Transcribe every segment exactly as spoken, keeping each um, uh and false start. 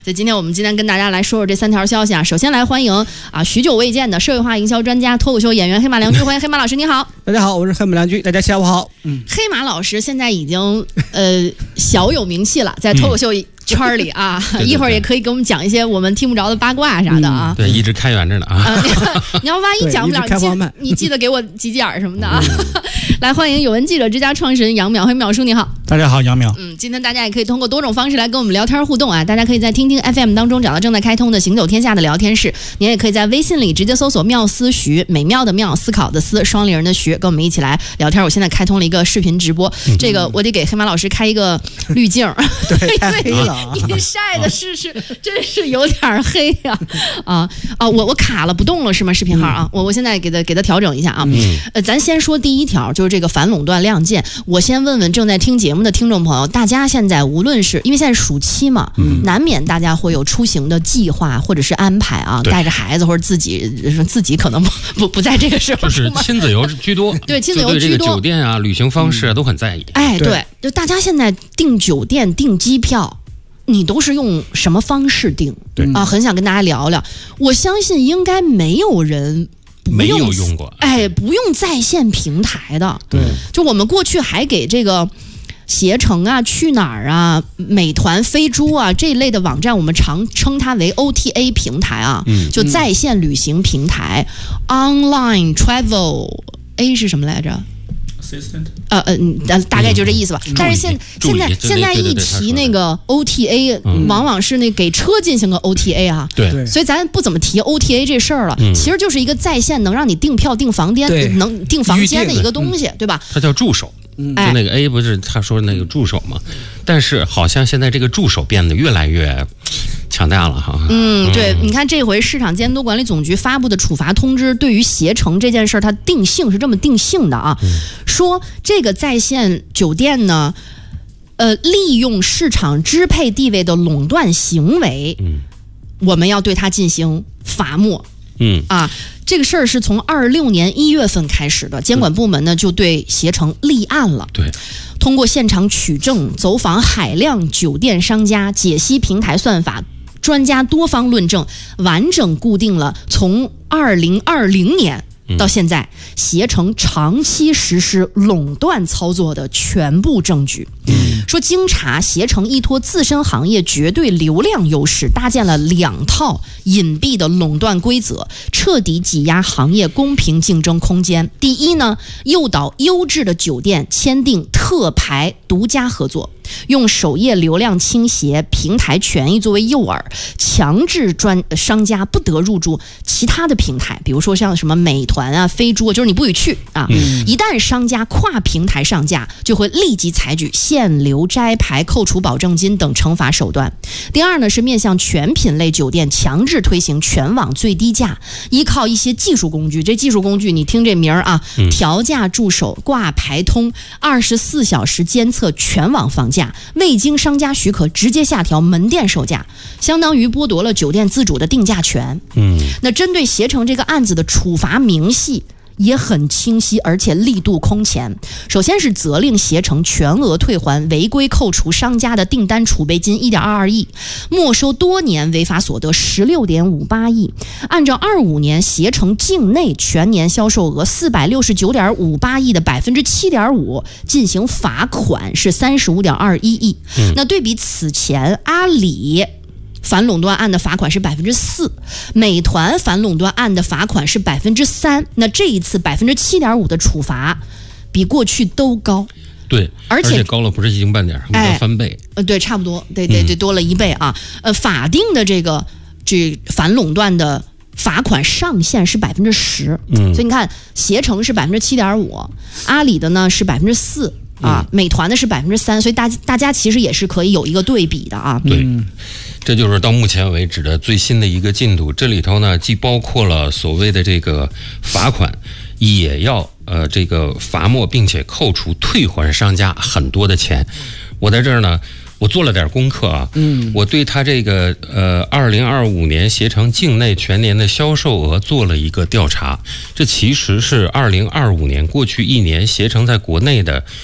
所以今天我们今天跟大家来说说这三条消息啊。首先来欢迎啊许久未见的社会化营销专家、脱口秀演员黑马良驹，欢迎黑马老师，你好。 大家好，我是黑马良驹，大家下午好。 嗯，黑马老师现在已经呃小有名气了，在脱口秀圈里啊，嗯、一会儿也可以给我们讲一些我们听不着的八卦啥的啊。 嗯、对，一直开源着呢啊。 呃、你要万一讲不了，你你记得给我几点什么的啊。嗯、来欢迎有文记者之家创始人杨淼，黑淼叔你好。 大家好，杨淼。 嗯，今天大家也可以通过多种方式来跟我们聊天互动啊，大家可以在听听 F M 当中找到正在开通的行走天下的聊天室，您也可以在微信里直接搜索妙思徐，美妙的妙，思考的思，双立人的徐，跟我们一起来聊天。我现在开通了一个视频直播，嗯、这个我得给黑马老师开一个滤镜， 对，太黑了、啊， 你晒的是是真是有点黑呀、啊！啊啊，我我卡了不动了是吗？视频号啊，嗯、我我现在给它给它调整一下啊。嗯、呃，咱先说第一条，就是这个反垄断亮剑。我先问问正在听节目的听众朋友，大家现在无论是因为现在暑期嘛，嗯、难免大家会有出行的计划或者是安排啊，带着孩子或者自己自己可能不不不在这个时候， 就是亲子游居多， 对亲子游居多， 对这个酒店啊、旅行方式啊、嗯、都很在意。 哎，对，就大家现在订酒店、订机票，你都是用什么方式订？ 对啊，很想跟大家聊聊。我相信应该没有人。 没有用过， 哎，不用在线平台的。 对， 就我们过去还给这个携程啊、去哪儿啊、美团、飞猪啊这一类的网站，我们常称它为 O T A 平台啊，嗯、就在线旅行平台、嗯、，Online Travel A 是什么来着？呃呃，大概就这意思吧。嗯、但是现现在现在一提那个 O T A，、嗯、往往是那给车进行个 O T A 啊。 对， 所以咱不怎么提 O T A 这事儿了。嗯、其实就是一个在线能让你订票、订房间、能订房间的一个东西，嗯、对吧？ 它叫助手。嗯、就那个 A 不是他说那个助手嘛？但是好像现在这个助手变得越来越强大了哈。 嗯，对，你看这回市场监督管理总局发布的处罚通知，对于携程这件事儿，它定性是这么定性的啊，嗯、说这个在线酒店呢，呃，利用市场支配地位的垄断行为，嗯、我们要对它进行罚没。 嗯啊，这个事儿是从二六年一月份开始的，监管部门呢就对携程立案了。 对， 通过现场取证、走访海量酒店商家、解析平台算法、专家多方论证，完整固定了从二零二零年到现在，携程长期实施垄断操作的全部证据。嗯、说经查，携程依托自身行业绝对流量优势，搭建了两套隐蔽的垄断规则，彻底挤压行业公平竞争空间。第一呢，诱导优质的酒店签订特牌独家合作，用首页流量倾斜、平台权益作为诱饵，强制专商家不得入驻其他的平台，比如说像什么美团啊、飞猪，就是你不许去啊。嗯、一旦商家跨平台上架，就会立即采取限流、摘牌、扣除保证金等惩罚手段。第二呢，是面向全品类酒店强制推行全网最低价，依靠一些技术工具，这技术工具你听这名儿啊，嗯、调价助手、挂牌通，二十四小时监测全网房价，未经商家许可直接下调门店售价，相当于剥夺了酒店自主的定价权。嗯，那针对携程这个案子的处罚明细也很清晰，而且力度空前。首先是责令携程全额退还违规扣除商家的订单储备金 一点二二亿，没收多年违法所得 十六点五八亿。按照二五年携程境内全年销售额 四百六十九点五八亿的 百分之七点五 进行罚款是 三十五点二一亿。嗯、那对比此前阿里反垄断案的罚款是百分之四，美团反垄断案的罚款是百分之三，那这一次百分之七点五的处罚比过去都高。 对， 而且, 而且高了不是一星半点，哎，翻倍。 呃，对，差不多，对对对，多了一倍啊。呃，法定的这个这反垄断的罚款上限是百分之十，嗯，所以你看，携程是百分之七点五，阿里的呢是百分之四。啊，美团的是百分之三，所以大大家其实也是可以有一个对比的啊。 对，这就是到目前为止的最新的一个进度。这里头呢，既包括了所谓的这个罚款，也要呃这个罚没，并且扣除退还商家很多的钱。我在这儿呢，我做了点功课啊，嗯，我对他这个呃二零二五年携程境内全年的销售额做了一个调查，这其实是二零二五年过去一年携程在国内的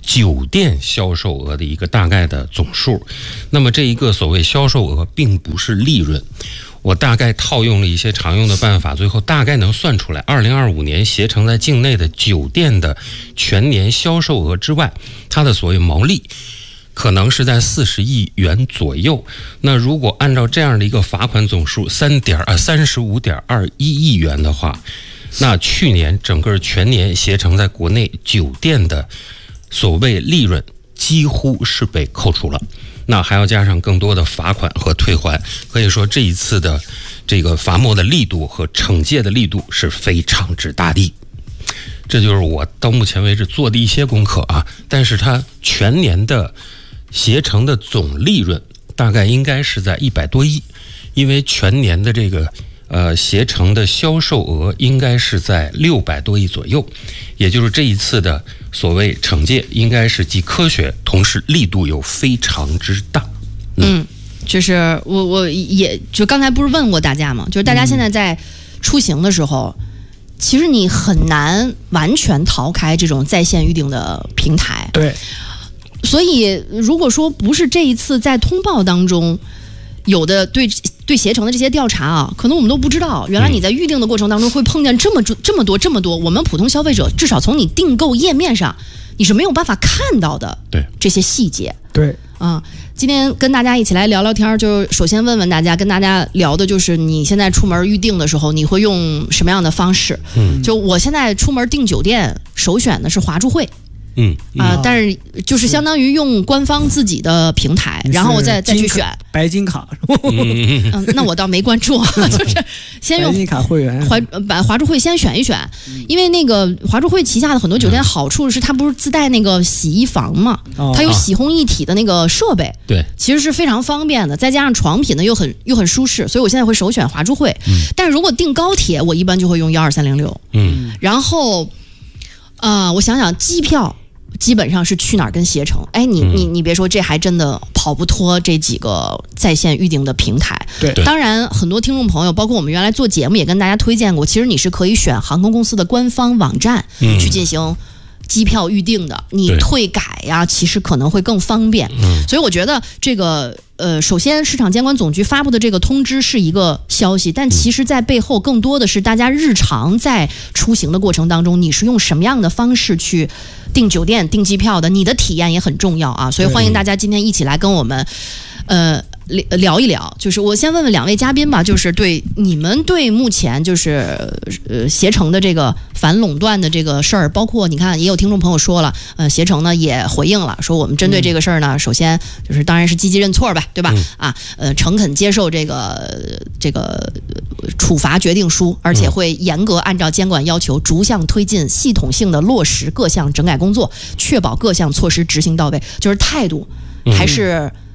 酒店销售额的一个大概的总数。那么这一个所谓销售额并不是利润，我大概套用了一些常用的办法，最后大概能算出来，二零二五年携程在境内的酒店的全年销售额之外，它的所谓毛利可能是在四十亿元左右。那如果按照这样的一个罚款总数三点呃三十五点二一亿元的话，那去年整个全年携程在国内酒店的所谓利润几乎是被扣除了，那还要加上更多的罚款和退还，可以说这一次的这个罚没的力度和惩戒的力度是非常之大的。这就是我到目前为止做的一些功课啊，但是它全年的携程的总利润大概应该是在一百多亿，因为全年的这个呃携程的销售额应该是在六百多亿左右，也就是这一次的所谓惩戒应该是既科学，同时力度又非常之大。 嗯，嗯就是我我也就刚才不是问过大家嘛，就是大家现在在出行的时候。嗯其实你很难完全逃开这种在线预订的平台， 对。 所以如果说不是这一次在通报当中有的对对携程的这些调查啊，可能我们都不知道，原来你在预订的过程当中会碰见这么这么多这么多我们普通消费者至少从你订购页面上你是没有办法看到的， 对这些细节， 对啊。今天跟大家一起来聊聊天，就首先问问大家，跟大家聊的就是你现在出门预订的时候，你会用什么样的方式？嗯，就我现在出门订酒店，首选的是华住会。 嗯啊、呃，但是就是相当于用官方自己的平台，然后我再再去选白金卡。 嗯，那我倒没关注，就是先用白金卡会员， 华把华住会先选一选，因为那个华住会旗下的很多酒店好处是它不是自带那个洗衣房嘛， 哦、 它有洗烘一体的那个设备， 对， 其实是非常方便的，再加上床品呢又很又很舒适，所以我现在会首选华住会。嗯、但是如果订高铁，我一般就会用幺二三零六。 嗯， 然后啊、呃，我想想机票。基本上是去哪儿跟携程，哎，你你你别说，这还真的跑不脱这几个在线预订的平台。 对， 当然很多听众朋友，包括我们原来做节目也跟大家推荐过，其实你是可以选航空公司的官方网站去进行机票预订的，嗯、你退改呀，其实可能会更方便。嗯、所以我觉得这个呃，首先市场监管总局发布的这个通知是一个消息，但其实在背后更多的是大家日常在出行的过程当中，你是用什么样的方式去订酒店、订机票的，你的体验也很重要啊。所以欢迎大家今天一起来跟我们，呃。聊一聊，就是我先问问两位嘉宾吧，就是对你们对目前就是呃携程的这个反垄断的这个事儿，包括你看也有听众朋友说了，呃携程呢也回应了，说我们针对这个事儿呢，嗯、首先就是当然是积极认错呗，对吧？嗯、啊，呃诚恳接受这个这个处罚决定书，而且会严格按照监管要求，逐项推进系统性的落实各项整改工作，确保各项措施执行到位，就是态度还是。嗯